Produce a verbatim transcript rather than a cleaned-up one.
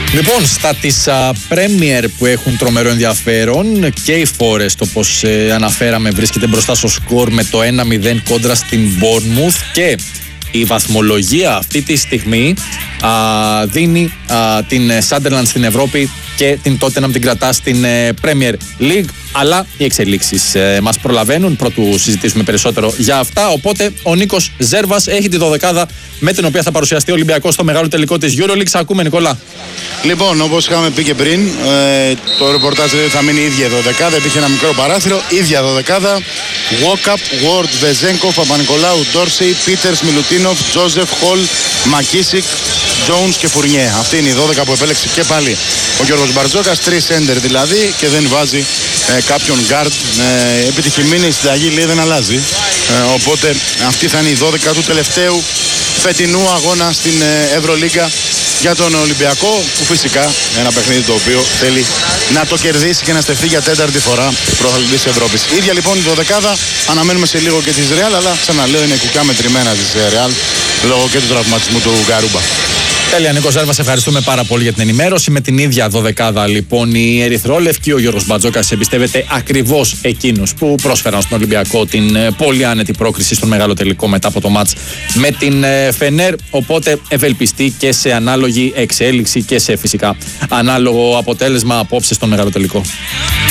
Λοιπόν, στα της Premier που έχουν τρομερό ενδιαφέρον και η Forest, όπως ε, αναφέραμε, βρίσκεται μπροστά στο σκορ με το ένα μηδέν κόντρα στην Bournemouth και η βαθμολογία αυτή τη στιγμή α, δίνει α, την Sunderland στην Ευρώπη και την Tottenham την κρατά στην ε, Premier League. Αλλά οι εξελίξεις ε, μας προλαβαίνουν πρωτού συζητήσουμε περισσότερο για αυτά. Οπότε ο Νίκος Ζέρβας έχει τη δωδεκάδα με την οποία θα παρουσιαστεί ο Ολυμπιακός στο μεγάλο τελικό της EuroLeague. Ακούμε, Νικόλα. Λοιπόν, όπως είχαμε πει και πριν, ε, το ρεπορτάζ θα μείνει η ίδια η δωδεκάδα. Υπήρχε ένα μικρό παράθυρο, ίδια δωδεκάδα. Walkup, Ward, Βεζένκοφ, Παπα-Νικολάου, Ντόρσεϊ, Πίτερς, Μιλουτίνοφ, Τζόζεφ, Χολ, Μακίσικ, Jones και Φουρνιέ. Αυτή είναι η δώδεκα που επέλεξε και πάλι ο Γιώργος Μπαρτζόκας. Τρεις έντερ δηλαδή και δεν βάζει ε, κάποιον guard. Ε, επιτυχημένη η συνταγή, λέει, δεν αλλάζει. Ε, οπότε αυτή θα είναι η δώδεκα του τελευταίου φετινού αγώνα στην ε, Ευρωλίγκα για τον Ολυμπιακό, που φυσικά ένα παιχνίδι το οποίο θέλει να το κερδίσει και να στεφθεί για τέταρτη φορά πρωταθλητής της Ευρώπης. Ίδια λοιπόν η δωδεκάδα, αναμένουμε σε λίγο και της Ρεάλ, αλλά ξαναλέω είναι κουκιά μετρημένα της Ρεάλ λόγω και του τραυματισμού του Γκαρούμπα. Τέλεια, Νίκο Ζέρβα, σε ευχαριστούμε πάρα πολύ για την ενημέρωση. Με την ίδια δωδεκάδα λοιπόν η Ερυθρόλευκη, ο Γιώργος Μπαρτζόκας εμπιστεύεται ακριβώς εκείνους που πρόσφεραν στον Ολυμπιακό την πολύ άνετη πρόκριση στον μεγάλο τελικό μετά από το μάτς με την Φενέρ. Οπότε ευελπιστεί και σε ανάλογη εξέλιξη και σε φυσικά ανάλογο αποτέλεσμα απόψε στον μεγάλο τελικό.